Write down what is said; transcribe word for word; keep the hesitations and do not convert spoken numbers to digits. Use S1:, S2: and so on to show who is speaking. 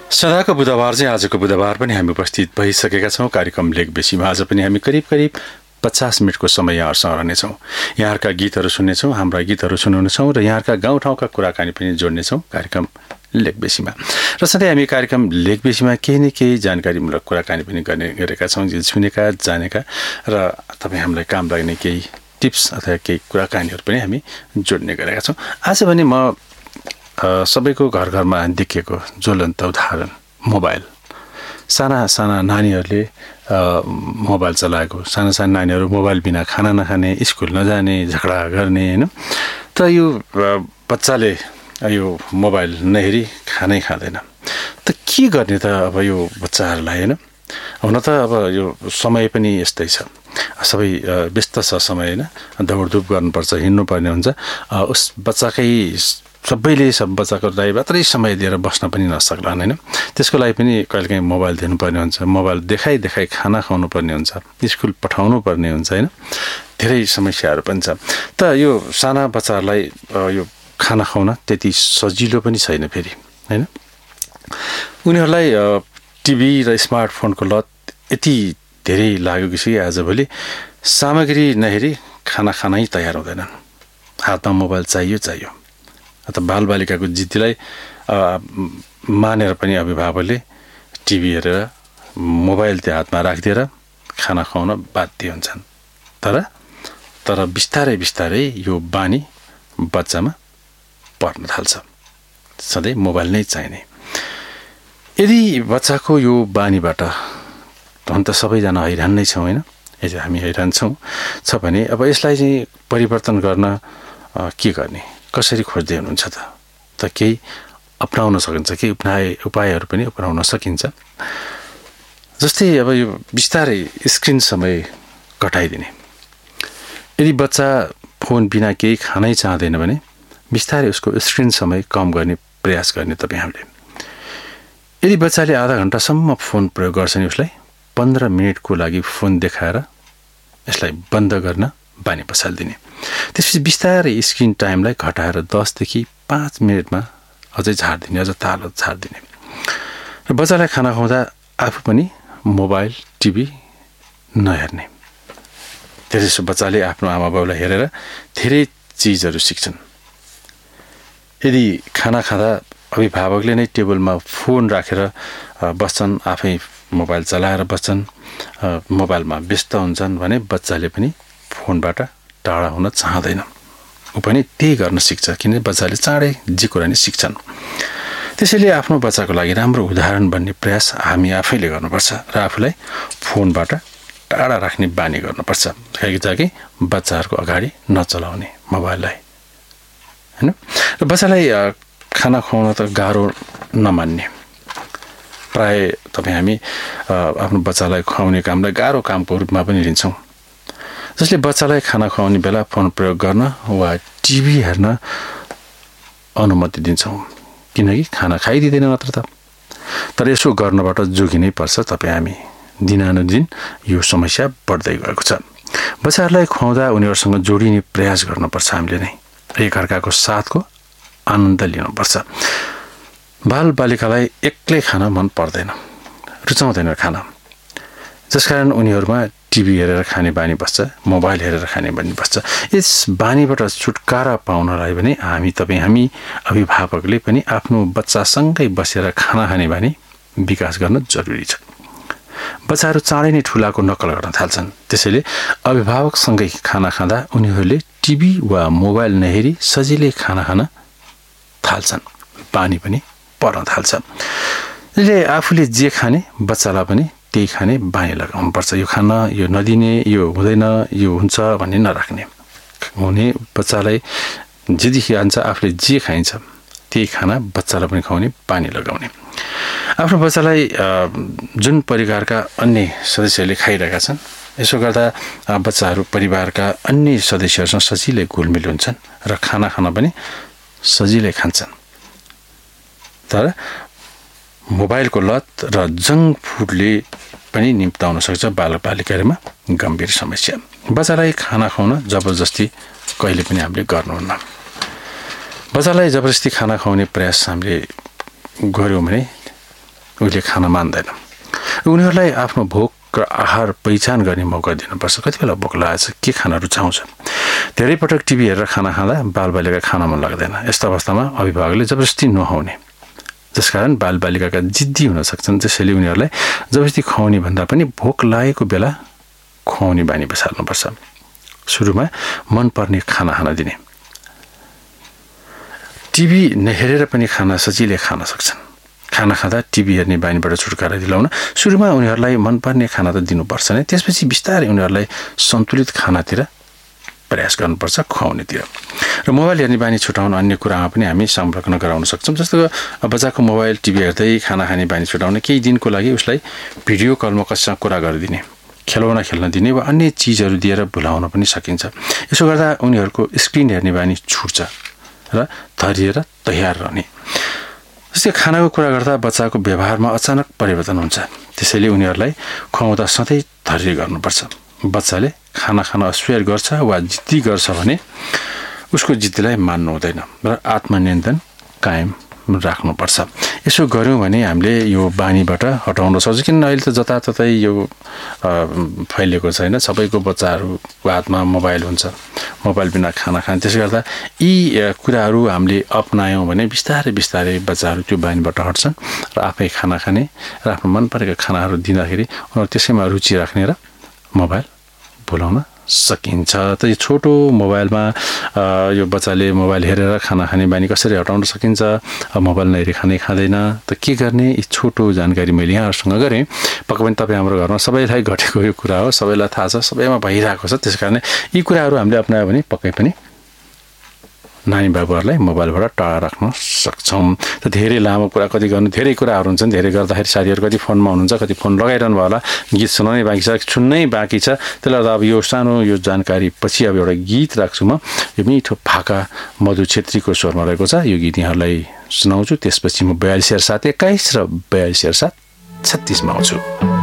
S1: सदाको बुधबार चाहिँ आजको बुधबार पनि हामी उपस्थित भइसकेका छौँ कार्यक्रम लेख बेसीमा। आज पनि हामी करिब करिब पचास मिनटको समय यहाँहरूसँग रहनेछौँ। यहाँहरूका गीतहरू सुन्नेछौँ, हाम्रा गीतहरू सुनाउनेछौँ र यहाँहरूका गाउँठाउँका कुराकानी पनि जोड्नेछौँ कार्यक्रम लेख बेसीमा। र सधैँ हामी कार्यक्रम लेख बेसीमा केही न केही जानकारीमूलक कुराकानी पनि गर्ने गरेका छौँ, सुनेका जानेका र तपाईँ हामीलाई काम लाग्ने केही टिप्स अथवा केही कुराकानीहरू पनि हामी जोड्ने गरेका छौँ। आज भने म सबैको घर घरमा देखिएको ज्वलन्त उदाहरण मोबाइल। साना साना नानीहरूले मोबाइल चलाएको, साना साना नानीहरू मोबाइल बिना खाना नखाने, स्कुल नजाने, झगडा गर्ने होइन। त यो बच्चाले यो मोबाइल नहेरी खानै खाँदैन। त के गर्ने त अब यो बच्चाहरूलाई होइन। हुन त अब यो समय पनि यस्तै छ, सबै व्यस्त छ समय होइन, दौडधुप गर्नुपर्छ, हिँड्नुपर्ने हुन्छ। उस बच्चाकै सबैले सब बच्चाको लागि मात्रै समय दिएर बस्न पनि नसक्लान् होइन। त्यसको लागि पनि कहिलेकाहीँ मोबाइल दिनुपर्ने हुन्छ, मोबाइल देखाइ देखाइ खाना खुवाउनु पर्ने हुन्छ, स्कुल पठाउनु पर्ने हुन्छ होइन। धेरै समस्याहरू पनि छ। त यो साना बच्चाहरूलाई यो खाना खुवाउन त्यति सजिलो पनि छैन फेरि होइन। उनीहरूलाई टिभी र स्मार्टफोनको लत यति धेरै लागेको छ कि आजभोलि सामग्री नहेरी खाना खानै तयार हुँदैनन्। हातमा मोबाइल चाहियो चाहियो। त बालबालिकाको जिद्दीलाई मानेर पनि अभिभावकले टिभी हेरेर मोबाइल त्यो हातमा राखिदिएर खाना खुवाउन बाध्य हुन्छन्। तर तर बिस्तारै बिस्तारै यो बानी बच्चामा पर्न थाल्छ, सधैँ मोबाइल नै चाहिने। यदि बच्चाको यो बानीबाट हुन त सबैजना हैरान नै छौँ होइन, यदि हामी हैरान छौँ छ भने अब यसलाई चाहिँ परिवर्तन गर्न के गर्ने, कसरी खोज्दै हुनुहुन्छ त? त केही अपनाउन सकिन्छ, केही उपाय उपायहरू पनि अपनाउन सकिन्छ। जस्तै अब यो बिस्तारै स्क्रिन समय घटाइदिने। यदि बच्चा फोन बिना केही खानै चाहँदैन भने बिस्तारै उसको स्क्रिन समय कम गर्ने प्रयास गर्ने तपाईँ हामीले। यदि बच्चाले आधा घन्टासम्म फोन प्रयोग गर्छ नि उसलाई पन्ध्र मिनटको लागि फोन देखाएर यसलाई बन्द गर्न बानी बसालिदिने। त्यसपछि बिस्तारै स्क्रिन टाइमलाई घटाएर दसदेखि पाँच मिनटमा अझै झारिदिने, अझ तालो झारिदिने। र बच्चालाई खाना खुवाउँदा आफू पनि मोबाइल टिभी नहेर्ने। त्यसो बच्चाले आफ्नो आमा बाउलाई हेरेर धेरै चिजहरू सिक्छन्। यदि खाना खाँदा अभिभावकले नै टेबलमा फोन राखेर बस्छन्, आफै मोबाइल चलाएर बस्छन्, मोबाइलमा व्यस्त हुन्छन् भने बच्चाले पनि फोनबाट टाढा हुन चाहँदैन। ऊ पनि त्यही गर्न सिक्छ, किनभने बच्चाले चाँडै जे कुरा नि सिक्छन्। त्यसैले आफ्नो बच्चाको लागि राम्रो उदाहरण बन्ने प्रयास हामी आफैले गर्नुपर्छ र आफूलाई फोनबाट टाढा राख्ने बानी गर्नुपर्छ। ताकि बच्चाहरूको अगाडि नचलाउने मोबाइललाई होइन। र बच्चालाई खाना खुवाउन त गाह्रो नमान्ने। प्राय तपाईँ हामी आफ्नो बच्चालाई खुवाउने कामलाई गाह्रो कामको रूपमा पनि लिन्छौँ। जसले बच्चालाई खाना खुवाउने बेला फोन प्रयोग गर्न वा टिभी हेर्न अनुमति दिन्छौँ, किनकि खाना खाइदिँदैन मात्र त। तर यसो गर्नबाट जोगिनै पर्छ तपाईँ हामी। दिनानुदिन यो समस्या बढ्दै गएको छ। बच्चाहरूलाई खुवाउँदा उनीहरूसँग जोडिने प्रयास गर्नुपर्छ हामीले नै, एकअर्काको साथको आनन्द लिनुपर्छ। बालबालिकालाई एक्लै खान मन पर्दैन, रुचाउँदैन खाना, जसकारण उनीहरूमा टिभी हेरेर खाने बानी बस्छ, मोबाइल हेरेर खाने बानी बस्छ। यस बानीबाट छुटकारा पाउनलाई पनि हामी तपाईँ हामी अभिभावकले पनि आफ्नो बच्चासँगै बसेर खाना खाने बानी विकास गर्न जरुरी छ। बच्चाहरू चाँडै नै ठुलाको नक्कल गर्न थाल्छन्। त्यसैले अभिभावकसँगै खाना खाँदा उनीहरूले टिभी वा मोबाइल नहेरी सजिलै खाना खान थाल्छन्, बानी पनि पर्न थाल्छ। त्यसले आफूले जे खाने बच्चालाई पनि त्यही खाने बानी लगाउनुपर्छ। यो खाना यो नदिने, यो हुँदैन, यो हुन्छ भन्ने नराख्ने। हुने बच्चालाई जेदेखि खान्छ आफूले जे खाइन्छ त्यही खाना बच्चालाई पनि खुवाउने बानी लगाउने। आफ्नो बच्चालाई जुन परिवारका अन्य सदस्यहरूले खाइरहेका छन्, यसो गर्दा बच्चाहरू परिवारका अन्य सदस्यहरूसँग सजिलै घुलमिल हुन्छन् र खाना खान पनि सजिलै खान्छन्। तर मोबाइलको लत र जङ्क फुडले पनि निम्ताउन सक्छ बालबालिकाहरूमा गम्भीर समस्या। बच्चालाई खाना खुवाउन जबरजस्ती कहिले पनि हामीले गर्नुहुन्न। बच्चालाई जबरजस्ती खाना खुवाउने प्रयास हामीले गऱ्यौँ भने उसले खान मान्दैन। उनीहरूलाई आफ्नो भोक र आहार पहिचान गर्ने मौका दिनुपर्छ। कति बेला भोक लागेछ, के खान रुचाउँछ। धेरै पटक टिभी हेरेर खाना खाँदा बालबालिका खान मन लाग्दैन। यस्तो अवस्थामा अभिभावकले जबरजस्ती नहुने, त्यसकारण बालबालिकाका जिद्दी हुन सक्छन्। त्यसैले उनीहरूलाई जबरजस्ती खुवाउने भन्दा पनि भोक लागेको बेला खुवाउने बानी बसाल्नुपर्छ। सुरुमा मनपर्ने खाना खान दिने। टिभी नहेरेर पनि खाना सजिलै खान सक्छन्। खाना खाँदा टिभी हेर्ने बानीबाट छुटकारा दिलाउन सुरुमा उनीहरूलाई मनपर्ने खाना त दिनुपर्छ नै, त्यसपछि बिस्तारै उनीहरूलाई सन्तुलित खानातिर प्रयास गर्नुपर्छ, खुवाउनेतिर। र मोबाइल हेर्ने बानी छुटाउन अन्य कुरामा पनि हामी संरक्षण गराउन सक्छौँ। जस्तो बच्चाको मोबाइल टिभी हेर्दै खाना खाने बानी छुटाउन केही दिनको लागि उसलाई भिडियो कलमा कसैसँग कुरा गरिदिने, खेलौना खेल्न दिने वा अन्य चिजहरू दिएर भुलाउन पनि सकिन्छ। यसो गर्दा उनीहरूको स्क्रिन हेर्ने बानी छुट्छ र धैर्य र तयार रहने। जस्तै खानाको कुरा गर्दा बच्चाको व्यवहारमा अचानक परिवर्तन हुन्छ। त्यसैले उनीहरूलाई खुवाउँदा सधैँ धैर्य गर्नुपर्छ। बच्चाले खाना खान अस्वीकार गर्छ वा जिद्दी गर्छ भने उसको जिद्दीलाई मान्नु हुँदैन र आत्मनियन्त्रण कायम राख्नुपर्छ। यसो गर्यौँ भने हामीले यो बानीबाट हटाउन सक्छौँ। किन अहिले त जताततै यो फैलिएको छैन, सबैको बच्चाहरूको हातमा मोबाइल हुन्छ, मोबाइल बिना खाना खाने। त्यसले गर्दा यी कुराहरू हामीले अपनायौँ भने बिस्तारै बिस्तारै बच्चाहरू त्यो बानीबाट हट्छन् र आफै खाना खाने र आफ्नो मन परेको खानाहरू दिँदाखेरि उनीहरू त्यसैमा रुचि राख्ने र मोबाइल भुलाउन सकिन्छ। त यो छोटो मोबाइलमा यो बच्चाले मोबाइल हेरेर खाना खाने बानी कसरी हटाउन सकिन्छ, मोबाइल नहेरी खानै खाँदैन त के गर्ने, यी छोटो जानकारी मैले यहाँहरूसँग गरेँ। पक्कै पनि तपाईँ हाम्रो घरमा सबैलाई घटेको यो कुरा हो, सबैलाई थाहा छ, सबैमा भइरहेको छ। त्यस कारण यी कुराहरू हामीले अपनायो भने पक्कै पनि नानी बाबुहरूलाई मोबाइलबाट टाढा राख्न सक्छौँ। त धेरै लामो कुरा कति गर्नु, धेरै कुराहरू हुन्छन्। धेरै गर्दाखेरि साथीहरू कति फोनमा हुनुहुन्छ, कति फोन लगाइरहनु भयो होला, गीत सुनाउनै बाँकी छ, सुन्नै बाँकी छ। त्यसले गर्दा अब यो सानो यो जानकारी पछि अब एउटा गीत राख्छु म। यो मिठो भाका मधु छेत्रीको स्वरमा रहेको छ, यो गीत यहाँहरूलाई सुनाउँछु। त्यसपछि म बयालिस हजार सात एक्काइस र बयालिस हजार सात छत्तिसमा आउँछु।